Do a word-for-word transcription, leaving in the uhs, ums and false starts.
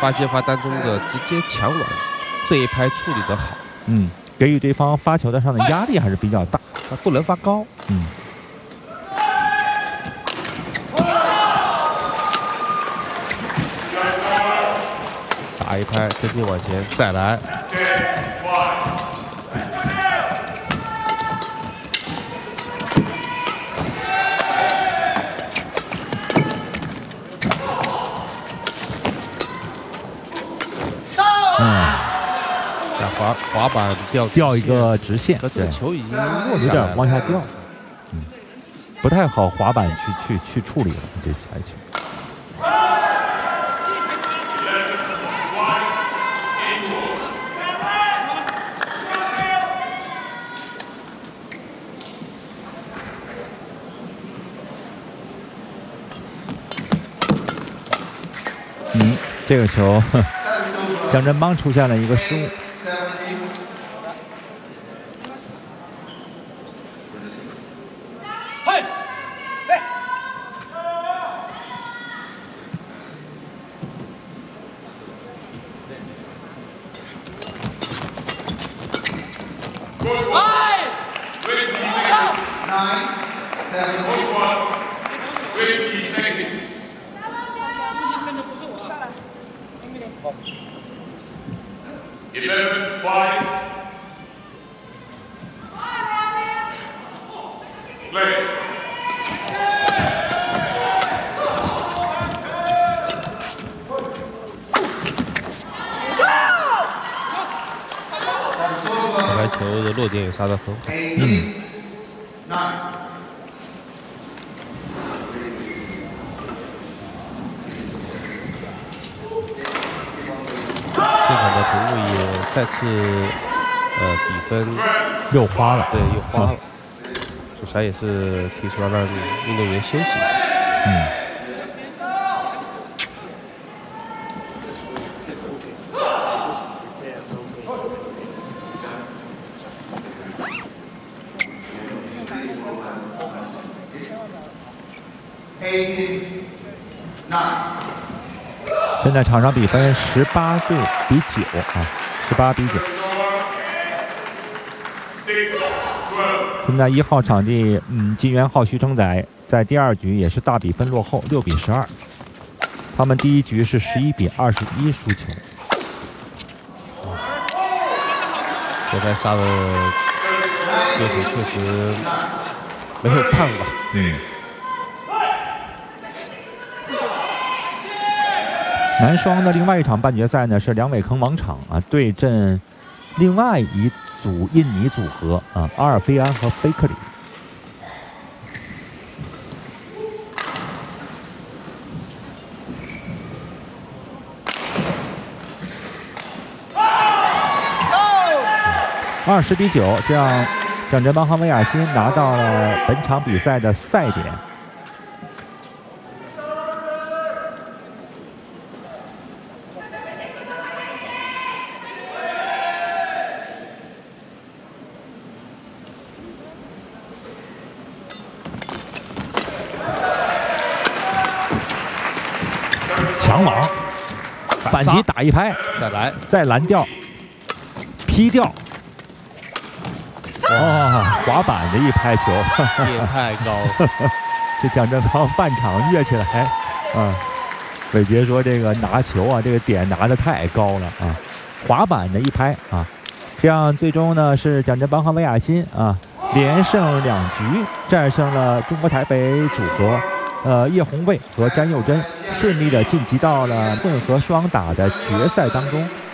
发接发当中的直接抢网这一拍处理得好。 嗯，给予对方发球的上的压力还是比较大， 他不能发高。 嗯。 打一拍，跟进往前，再来。 嗯， 在滑滑板掉掉一个直线， 可这个球已经落有下来点往下掉，嗯，不太好滑板去去去处理了这台球。嗯，这个球，蒋振邦出现了一个失误。 这台球的落点也杀得很好。 嗯。 现场的屏幕也再次，呃，比分又花了， 对，又花了。主裁也是提出了让运动员休息一下。 嗯。现在场上比分十八对比九啊，十八比九。现在一号场地，嗯，金元浩、徐承载在第二局也是大比分落后，六比十二。他们第一局是十一比二十一输球。 这台杀的热水确实没有烫吧？ 嗯。男双的另外一场半决赛呢是梁伟坑王场啊对阵另外一组印尼组合啊阿尔菲安和菲克里。二十比九，这样蒋振邦和威亚辛拿到了本场比赛的赛点。抢网，反击打一拍， 再来， 再拦掉，劈掉。哇，滑板的一拍球， 也太高了。 这蒋振邦半场跃起来，啊，伟杰说这个拿球啊，这个点拿得太高了啊，滑板的一拍啊，这样最终呢是蒋振邦和威亚辛啊连胜两局，战胜了中国台北组合。呃，叶红卫和詹佑珍顺利的晋级到了混合双打的决赛当中。